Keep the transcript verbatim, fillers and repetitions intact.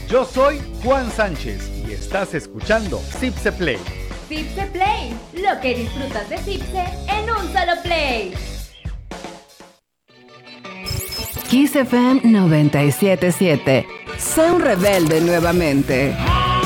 Yo soy Juan Sánchez y estás escuchando Zipse Play. Zipse Play, lo que disfrutas de Zipse en un solo play. Kiss F M noventa y siete punto siete. Sé un rebelde nuevamente.